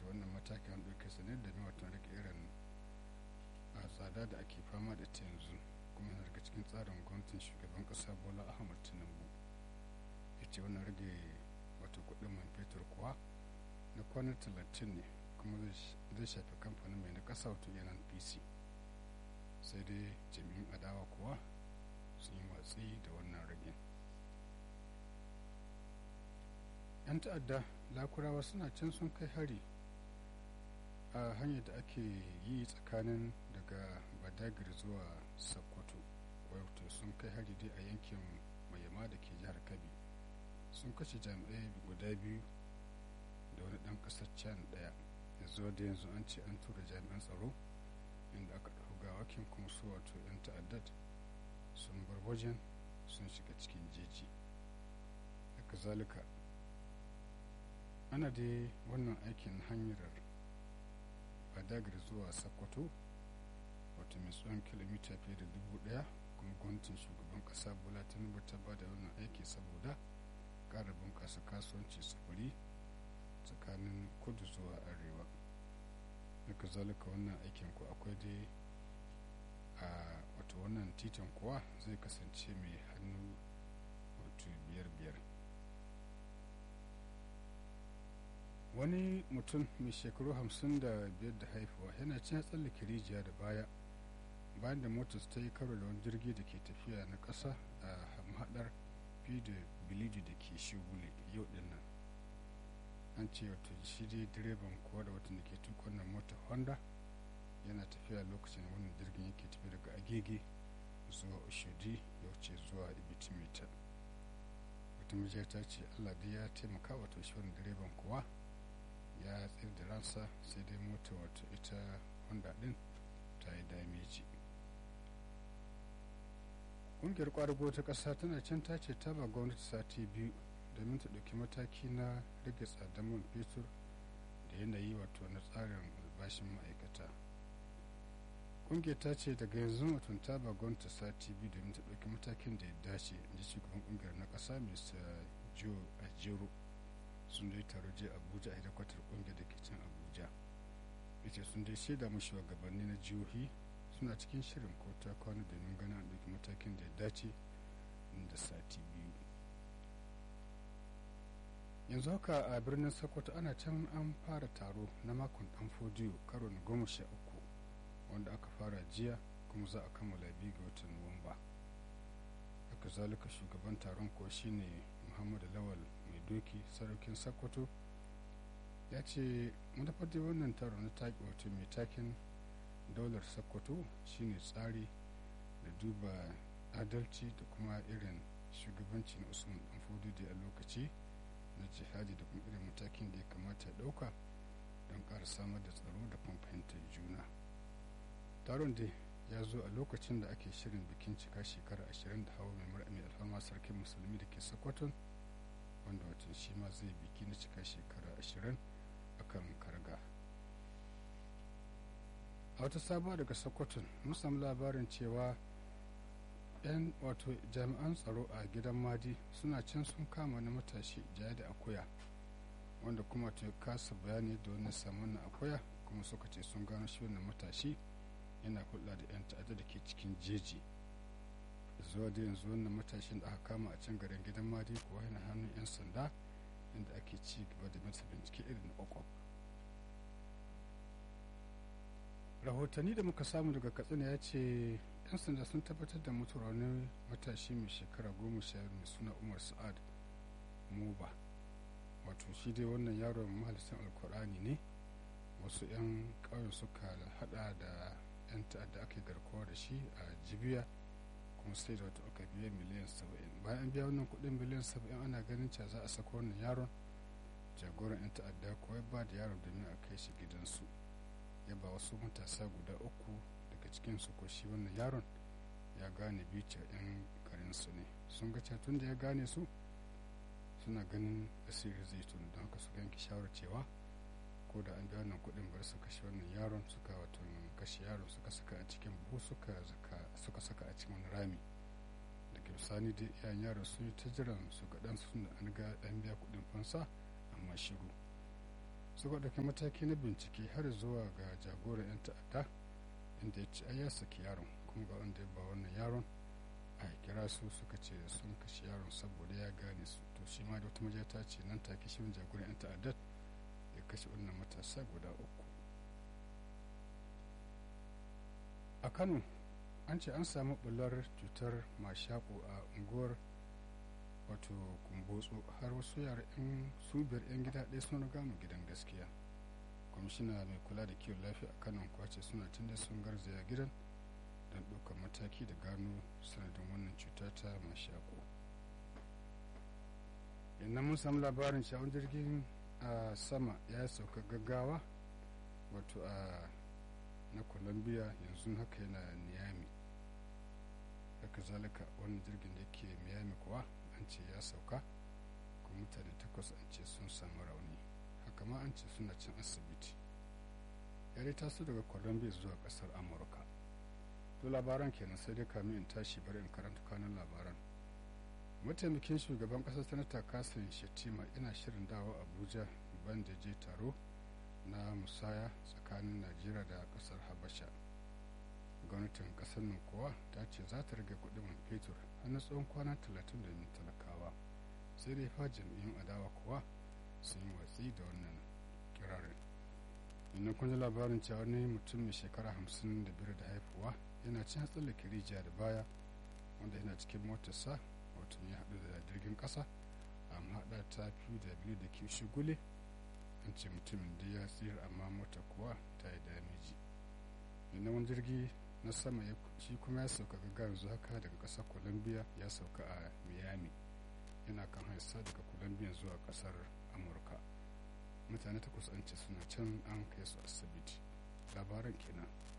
wannan matakin an ɗauke su ne domin wato rage irin a tsada da ake fama da ta yanzu, kuma yana daga cikin tsarin gwamnatin shugaban ƙasa Bola Ahmad Tinubu. Ya ce wannan rage wato kuɗin man fetur kuwa na kwanan 30 ne, kuma zai shafi kamfanin mai na ƙasa wato NNPC. Sai dai jami'in adawa kuwa sun yi watsi da wannan ragin. 'Yan ta'adda lakurawa suna can sun kai hari a hanyar da ake yi tsakanin daga badagir zuwa sokoto, wato sun kai hari dai a yankin mayama da ke jihar kabi. Sun kashe jami'ai guda biyu da wani ɗan ƙasar can ɗaya. yanzu an ce an tura jami'an tsaro inda aka ɗau gawakin, kuma su wato 'yan ta'addad sun bar wajen sun shiga cikin jeji. Haka zalika ana dai wannan aikin hanyar badagir zuwa sokoto wato mai tsawon kilomita fiye da 1000, kuma gwamnatin shugaban ƙasa Bola Tinubu ta ba da wannan aiki saboda ƙara bunƙasa kasuwanci sufuri tsakanin kudu zuwa arewa. Haka zalika wannan aikin ku akwai dai a wato wannan titin kuwa zai kasance mai hannu wato biyar. Wani mutum mai shekaru 55 da haifuwa yana cin tsallake rijiya da bayan da motar ta yi karo da wani jirgi da ke tafiya na ƙasa a mahaɗar da bilidi da ke shigule yau din nan. An ce wato shi dai direban kuwa da watan da ke tukun nan motar honda yana tafiya lokacin da wannan jirgin yake tafi daga agege zuwa oshodi ya wuce zuwa ibitimita. Wata mijiyar ta ce Allah dai ya taimaka wato shi wannan direban kuwa ya tsir da ransa, sai dai mota wato ita honda din ta yi dameji. Ƙungiyar ƙwadago ta ƙasa tana can ta ce ta ba gwamnati sati 2 domin ta ɗauki mataki na rage tsadar man fetur da yanayi wato na tsarin albashin ma'aikata. Ƙungiyar ta ce daga yanzu wato ta ba gwamnati sati 2 domin ta ɗauki matakin da ya dace, in ji shugaban ƙungiyar na ƙasa Mr. Joe Ajero. Sun dai taro je Abuja a hedikwatar ƙungiyar da ke can Abuja. Ita sun dai shaida mu shugabanni na jihohi suna cikin shirin ko ta kwana domin ganin an ɗauki matakin da ya dace da sati 2. Yanzu haka a birnin Sokoto ana can an fara taro na makon ɗan fodiyo karo na 13 wanda aka fara jiya, kuma za a kammala 2 ga watan Nuwamba. Haka zalika shugaban taron ko shine Muhammadu Lawal mai doki saraukin Sokoto ya ce manufar da wannan taron na taƙi wato mai takin daular Sokoto shine tsari da duba adalci da kuma irin shugabanci na Usman Dan Fodio a lokaci na jihadi, da kuma irin matakin da ya kamata ya ɗauka don ƙara samar da tsaro da kuma fahimtar juna. Taron dai ya zo a lokacin da ake shirin bikin cika shekara 20 da hawa mai alfama sarkin musulmi da ke Sokoton, wanda watan shi ma zai biki na cika shekara 20 a kan karga. A wata sabuwa daga Sokoton mun samu labarin cewa 'yan wato jami'an tsaro a gidan Madi suna can sun kama na matashi jaya da akuya, wanda kuma ta kasa bayani da wani samun na akuya, kuma suka ce sun gano shi wannan matashi yana hulɗa da 'yan ta'adda da ke cikin jeji. Zuwa da yanzu wannan matashin da aka kama a can garin gidan Madi kuwa yana hannun 'yan sanda, inda ake ci gaba da masa bincike irin na ƙwaƙwaf. Rahotanni da muka samu daga Katsina ya ce 'yan sanda sun tabbatar da mutuwar wani matashi mai shekara 10 mai suna Umar Sa'ad Muba. Wato shi dai wannan yaron mahaliccin alkur'ani ne. Wasu 'yan ƙauyen suka hada da 'yan ta'adda aka garkuwa da shi a Jibiya, kuma sai da wata aka biya miliyan 70. Bayan an biya wannan kuɗin miliyan 70 ana ganin cewa za a saka wannan yaron. Jagoran 'yan ta'adda kuwa ba da yaron domin a kai shi gidansu. Ya ba wasu matasa guda 3 daga cikinsu ko shi wannan yaron ya gane bica 'yan garinsu ne. Sun ga tun da ya gane su suna ganin asiri zai tunu, don haka suka yanke shawarar cewa ko da an biya wannan kuɗin bar su kashe wannan yaron, suka wato kashe yaron suka saka a cikin buhu suka saka a cikin wani rami. Daga bisani dai iyayen yaron sun yi ta jiran su ga ɗansu da an ga ɗan biya kuɗin fansa, amma shiru. suka ɗauki mataki na bincike har zuwa ga jagoran 'yan ta'adda inda ya ce ai ya saki yaron kuma ga wanda ya ba wannan yaron a kira su suka ce sun kashe yaron saboda ya gane su to shi ma da wata majiya ta ce nan take shi jagoran 'yan ta'addar ya kashe wannan matasa guda uku. A Kano an ce an samu bular cutar mashaƙo a unguwar wato kumbotso har wasu yara su biyar 'yan gida ɗaya sun riga mu gidan gaskiya. Kwamishina mai kula da kiwon lafiya a Kano kwace suna tun da sun garzaya gidan don ɗaukar mataki da gano sanadin wannan cuta ta mashaƙo. Yannan mun samu labarin shawon jirgin a sama ya sauka gaggawa wato a na Colombia yanzu haka yana Miami. Haka zalika wannan jirgin da ke Miami kuwa an ce ya sauka kuma mutane 8 an ce sun samu rauni, haka ma an ce suna cin asibiti. Ya dai taso daga Colombia zuwa kasar Amurka. To labaran kenan sai dai kamin in tashi bari in karanta kanun labaran. Mataimakin shugaban kasar sanata Kasim Shettima ina shirin dawo Abuja ban da je taro na musaya tsakanin Najeriya da kasar Habasha. Gwamnatin kasar nan kuwa ta ce za ta rage kudin man fetur har na tsawon kwana 30 domin talakawa, sai dai fa jam'iyyun adawa kuwa sun yi watsi da wannan kirarin. Inda kun ji labarin cewa wani mutum mai shekara 55 da haifuwa yana cin hatsin da rijiya da baya wanda yana cikin motarsa wato ya haɗu da jirgin ƙasa amma haɗa ta PW da ke shigule. An ce mutumin da ya tsira amma mota kuwa ta yi damiji. Inda wani jirgi na sama shi kuma ya sauka gaggawa yanzu haka daga ƙasar Colombia ya sauka a Miami, yana kan haisa daga Colombia zuwa ƙasar Amurka. Mutane 8 an ce suna can an kai su asibiti. Labaran kenan.